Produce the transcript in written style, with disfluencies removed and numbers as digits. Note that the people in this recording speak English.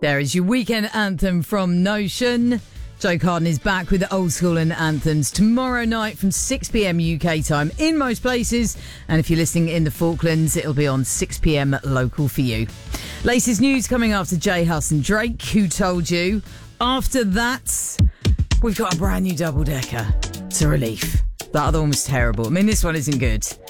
There is your weekend anthem from Notion. Joe Carden is back with the old school and anthems tomorrow night from 6 p.m. UK time in most places. And if you're listening in the Falklands, it'll be on 6 p.m. local for you. Latest news coming after J Hus and Drake, Who Told You. After that, we've got a brand new double-decker. It's a relief. That other one was terrible. I mean, this one isn't good.